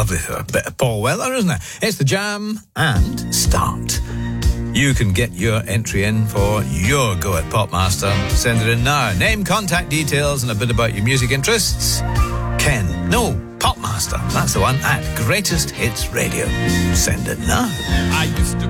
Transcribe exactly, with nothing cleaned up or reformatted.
lovely a bit of Paul Weller, isn't it? It's the Jam and Start. You can get your entry in for your go at Popmaster. Send it in now. Name, contact details, and a bit about your music interests. Ken, no, Popmaster, that's the one, at Greatest Hits Radio. Send it now. I used to